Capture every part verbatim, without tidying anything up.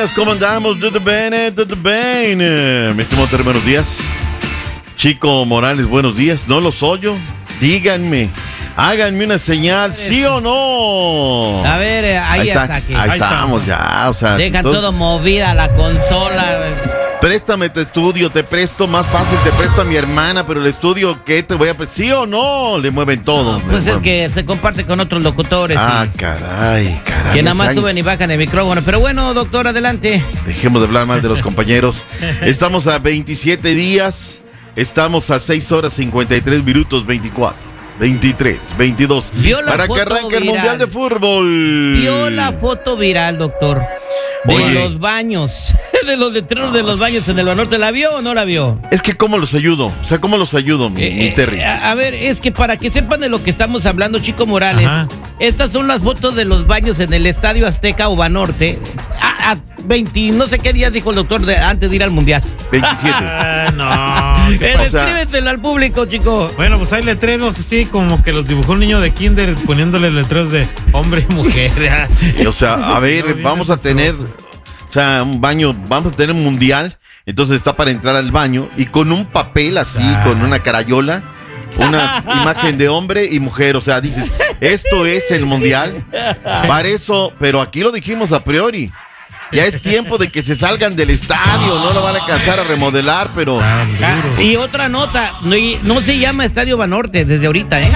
días, ¿cómo andamos? Tutto bene, tutto bene. Mi estimado Terry, buenos días. Chico Morales, buenos días. ¿No los oyo? Díganme, háganme una señal, ¿sí o no? A ver, eh, ahí, ahí está, hasta aquí. Ahí, Ahí estamos está. ya, o sea. Dejan entonces, todo movida la consola. Préstame tu estudio, te presto más fácil, te presto a mi hermana, pero el estudio, ¿qué te voy a prestar? ¿Sí o no? Le mueven todo. No, pues es que se comparte con otros locutores. Ah, y... caray, caray. Que nada más suben y bajan el micrófono. Pero bueno, doctor, adelante. Dejemos de hablar mal de los compañeros. Estamos a veintisiete días, estamos a seis horas cincuenta y tres minutos, veinticuatro, veintitrés, veintidós. Para que arranque el Mundial de Fútbol. Vio la foto viral, doctor. De Oye. los baños, de los letreros de los baños en el Banorte. ¿La vio o no la vio? Es que ¿cómo los ayudo? O sea, ¿cómo los ayudo, mi, Eh, mi Terry? eh, a, a ver, es que para que sepan de lo que estamos hablando, Chico Morales, Ajá. estas son las fotos de los baños en el Estadio Azteca o Banorte. A, a veinte, no sé qué días dijo el doctor de, antes de ir al Mundial. veintisiete. Ah, no. ¿qué Eh, pasa? Escríbetelo al público, chico. Bueno, pues hay letreros así como que los dibujó un niño de kinder poniéndole letreros de hombre y mujer. O sea, a ver, No, bien vamos a tener, desastroso. o sea, un baño, vamos a tener un mundial, entonces está para entrar al baño y con un papel así, Ah. con una carayola, una imagen de hombre y mujer, o sea, dices, esto es el mundial, para eso, pero aquí lo dijimos a priori. Ya es tiempo de que se salgan del estadio, no lo van a alcanzar a remodelar, pero... Ah, Ah, duro. y otra nota, no, y no se llama Estadio Banorte desde ahorita, ¿eh?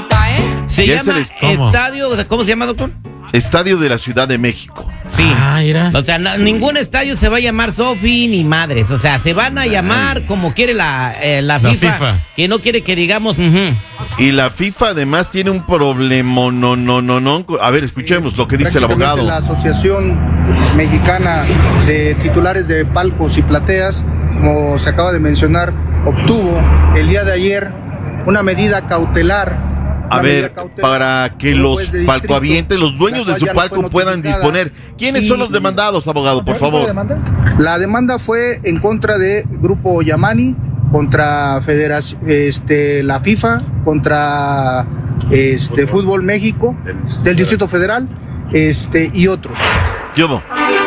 Se Ya es llama el est- ¿Cómo? Estadio, ¿cómo se llama, doctor? Estadio de la Ciudad de México. Sí. Ah, mira. O sea, no- ningún estadio se va a llamar Sofi ni madres. O sea, se van a llamar como quiere la, eh, la, La FIFA, FIFA. que no quiere que digamos. ujú. Y la FIFA además tiene un problema, no, no, no, no. A ver, escuchemos lo que dice el Prácticamente abogado. La Asociación Mexicana de Titulares de Palcos y Plateas, como se acaba de mencionar, obtuvo el día de ayer una medida cautelar. A una ver, medida cautelar para que de un los juez de distrito, palcoavientes, los dueños la de cual su ya no palco fue puedan notificada. disponer. ¿Quiénes Y- son los demandados, abogado, por favor? La demanda fue en contra de Grupo Yamani, contra Federación, este, la FIFA, contra este, Fútbol México, del Distrito Federal, este, y otros. Yo.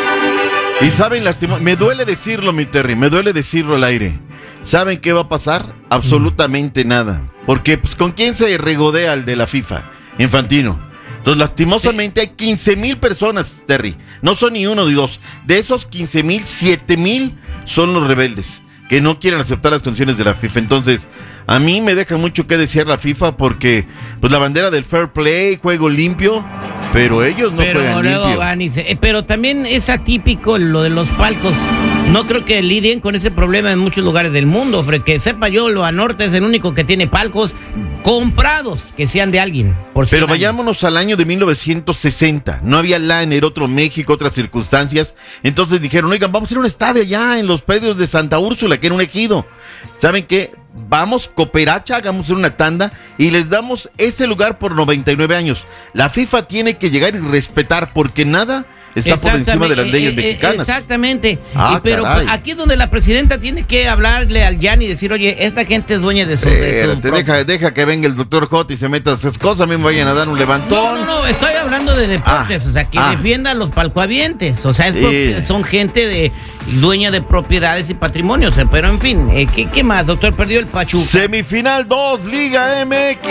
Y saben, lastima, me duele decirlo, mi Terry, me duele decirlo al aire. ¿Saben qué va a pasar? Absolutamente nada. Porque, pues, ¿con quién se regodea el de la FIFA? Infantino. Entonces, lastimosamente hay quince mil personas, Terry. No son ni uno ni dos. De esos quince mil, siete mil son los rebeldes, que no quieren aceptar las condiciones de la FIFA. Entonces, a mí me deja mucho que desear la FIFA porque, pues, la bandera del fair play, juego limpio, pero ellos no pero juegan luego limpio. van y se- eh, pero también es atípico lo de los palcos. No creo que lidien con ese problema en muchos lugares del mundo, porque sepa yo, el Banorte es el único que tiene palcos comprados que sean de alguien. Por cien Pero años. vayámonos al año de mil novecientos sesenta. No había LAN, era otro México, otras circunstancias. Entonces dijeron, oigan, vamos a ir a un estadio allá en los predios de Santa Úrsula, que era un ejido. ¿Saben qué? Vamos, cooperacha, hagamos una tanda y les damos ese lugar por noventa y nueve años. La FIFA tiene que llegar y respetar, porque nada está por encima de las leyes Exactamente, eh, eh, mexicanas. Exactamente. Ah, Y pero caray. aquí es donde la presidenta tiene que hablarle al Yan y decir, oye, esta gente es dueña de su... de su Espérate, pro- deja, deja que venga el doctor J y se meta a esas cosas, a mí me vayan a dar un No, levantón. no, no, estoy hablando de deportes, Ah, o sea, que ah. defiendan los palcoavientes, o sea, es Sí. pro- son gente de dueña de propiedades y patrimonios, eh, pero en fin, eh, ¿qué, ¿qué más, doctor? Perdió el Pachuca. Semifinal dos, Liga M X.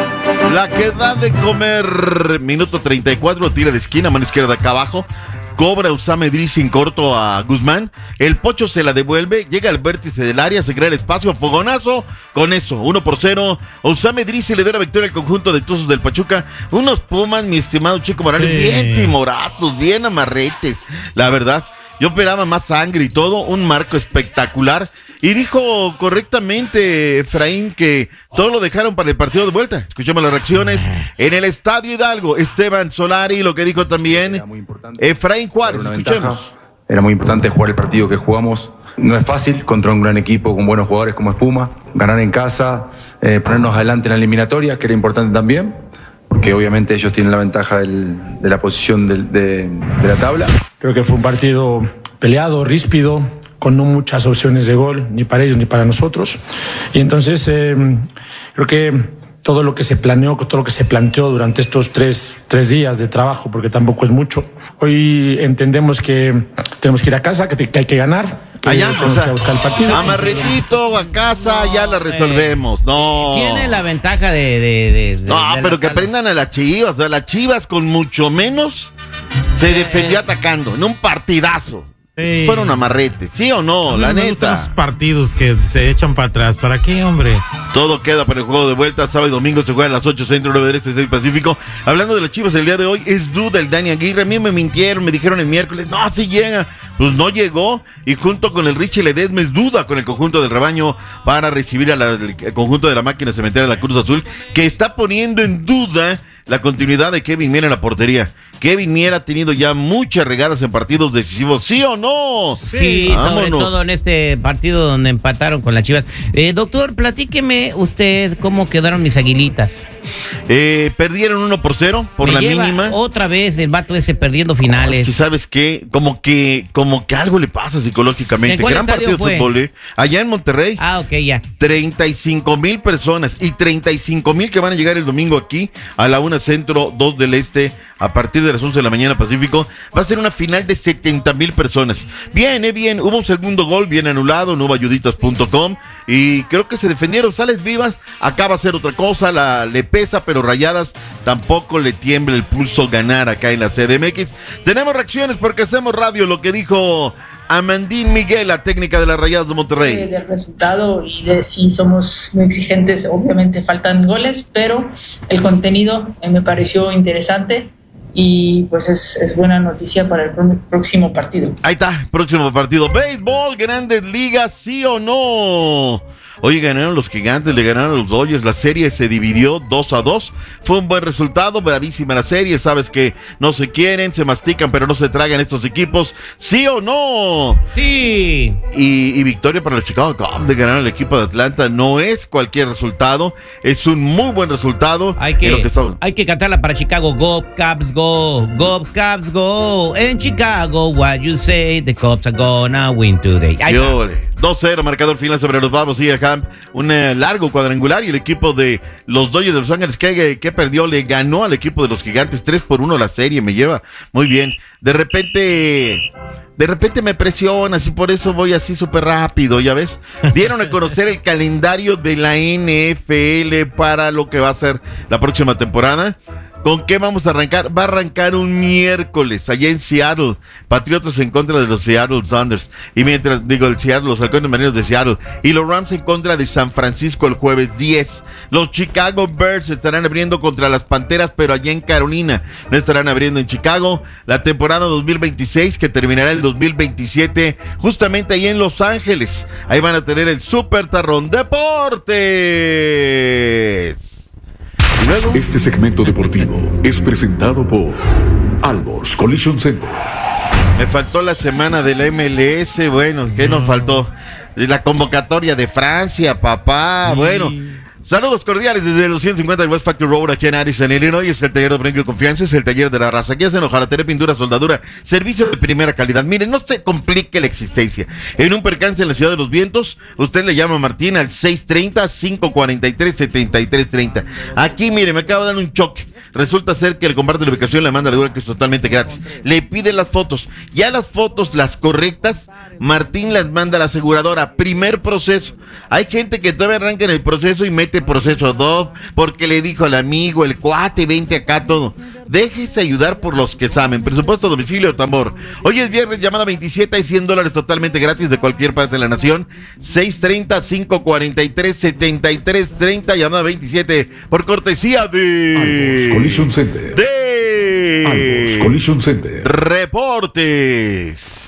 La que da de comer. Minuto treinta y cuatro, tira de esquina, mano izquierda acá abajo. Cobra Usame Idrisi en corto a Guzmán. El Pocho se la devuelve. Llega al vértice del área, se crea el espacio. Fogonazo. Con eso, uno por cero. Usame Idrisi le dio la victoria al conjunto de Tuzos del Pachuca. Unos Pumas, mi estimado Chico Morales, Sí. bien timoratos, bien amarretes. La verdad, yo esperaba más sangre y todo. Un marco espectacular. Y dijo correctamente Efraín que todo lo dejaron para el partido de vuelta. Escuchemos las reacciones en el Estadio Hidalgo. Esteban Solari, lo que dijo también Era muy importante. Efraín Juárez. Era una Escuchemos. ventaja. Era muy importante jugar el partido que jugamos. No es fácil contra un gran equipo con buenos jugadores como Espuma. Ganar en casa, eh, ponernos adelante en la eliminatoria, que era importante también, porque obviamente ellos tienen la ventaja del- de la posición del- de, de la tabla. Creo que fue un partido peleado, ríspido, con no muchas opciones de gol, ni para ellos ni para nosotros. Y entonces eh, creo que todo lo que se planeó, todo lo que se planteó durante estos tres, tres días de trabajo, porque tampoco es mucho. Hoy entendemos que tenemos que ir a casa, que, te, que hay que ganar. Allá, eh, o sea, que buscar el partido. amarretito a casa, no, ya la resolvemos. Eh, no. Tiene la ventaja de. de, de, de no, de pero que cal... aprendan a las Chivas. O sea, las Chivas con mucho menos se eh, defendió atacando en un partidazo. Sí. Fueron amarretes, ¿sí o no? La me neta. Gustan los partidos que se echan para atrás. ¿Para qué, hombre? Todo queda para el juego de vuelta. Sábado y domingo se juega a las ocho centro, nueve del este, seis pacífico. Hablando de las Chivas el día de hoy, es duda el Dani Aguirre. A mí me mintieron, me dijeron el miércoles, no, sí llega. Pues no llegó. Y junto con el Richie Ledesma es duda con el conjunto del rebaño para recibir al conjunto de la máquina cementera de la Cruz Azul, que está poniendo en duda la continuidad de Kevin Miera en la portería. Kevin Miera ha tenido ya muchas regadas en partidos decisivos, ¿sí o no? Sí, sobre todo en este partido donde empataron con las Chivas. Eh, doctor, platíqueme usted cómo quedaron mis aguilitas. Eh, perdieron uno por cero, por Me la lleva mínima. Otra vez el vato ese perdiendo finales. Oh, es que sabes qué, como que, como que algo le pasa psicológicamente. ¿En cuál Gran partido de fue? fútbol, ¿eh? Allá en Monterrey. Ah, ok, ya. treinta y cinco mil personas y treinta y cinco mil que van a llegar el domingo aquí a la una centro, dos del este, a partir de las once de la mañana Pacífico. Va a ser una final de setenta mil personas. Bien, eh, bien. Hubo un segundo gol bien anulado, no hubo ayuditas punto com y creo que se defendieron. Sales Vivas acaba a ser otra cosa, la, le pesa, pero Rayadas tampoco le tiembla el pulso ganar acá en la C D M X. Tenemos reacciones porque hacemos radio, lo que dijo Amandín Miguel, la técnica de las Rayadas de Monterrey. Sí, del resultado y de si somos muy exigentes, obviamente faltan goles, pero el contenido eh, me pareció interesante y pues es, es buena noticia para el próximo partido. Ahí está, próximo partido. Béisbol, Grandes Ligas, ¿sí o no? Oye, ganaron los Gigantes, le ganaron a los Dodgers, la serie se dividió dos a dos, fue un buen resultado, bravísima la serie, sabes que no se quieren, se mastican pero no se tragan estos equipos, ¿sí o no? Sí. Y, y victoria para los Chicago Cubs de ganar al equipo de Atlanta, no es cualquier resultado, es un muy buen resultado. Hay que, lo que estamos... hay que cantarla para Chicago, Go Cubs Go, Go Cubs Go, en Chicago, what you say, the Cubs are gonna win today. dos cero, marcador final sobre los Bravos y acá un eh, largo cuadrangular y el equipo de los Dodgers de Los Ángeles que, que perdió, le ganó al equipo de los Gigantes tres por uno la serie, me lleva muy bien. De repente, de repente me presiona, así por eso voy así súper rápido, ya ves. Dieron a conocer el calendario de la N F L para lo que va a ser la próxima temporada. ¿Con qué vamos a arrancar? Va a arrancar un miércoles allá en Seattle. Patriotas en contra de los Seattle Sounders. Y mientras, digo, el Seattle, los halcones marinos de Seattle. Y los Rams en contra de San Francisco el jueves diez. Los Chicago Bears estarán abriendo contra las Panteras, pero allá en Carolina. No estarán abriendo en Chicago. La temporada dos mil veintiséis, que terminará el dos mil veintisiete, justamente ahí en Los Ángeles. Ahí van a tener el Super Tarrón Deportes. Este segmento deportivo es presentado por Alborz Collision Center. Me faltó la semana de la M L S, bueno, ¿qué nos faltó? La convocatoria de Francia, papá, sí. Bueno. Saludos cordiales desde los ciento cincuenta de West Factory Road aquí en Addison, Illinois. Es el taller de Brinco y Confianza, es el taller de la raza. Aquí hacen hojalatería, pintura, soldadura, servicio de primera calidad. Miren, no se complique la existencia. En un percance en la Ciudad de los Vientos, usted le llama a Martín al seis treinta, cinco cuarenta y tres, setenta y tres treinta. Aquí, mire, me acabo de dar un choque. Resulta ser que le comparte la ubicación, le manda la dura que es totalmente gratis. Le pide las fotos. Ya las fotos, las correctas, Martín las manda a la aseguradora. Primer proceso. Hay gente que todavía arranca en el proceso y mete proceso dos, porque le dijo al amigo, el cuate, vente acá, todo. Déjese ayudar por los que saben. Presupuesto a domicilio, tambor. Hoy es viernes, llamada veintisiete, hay cien dólares totalmente gratis de cualquier parte de la nación. seis treinta, cinco cuarenta y tres, setenta y tres treinta, llamada veintisiete, por cortesía de Alborz Collision Center. De Alborz Collision Center. Reportes.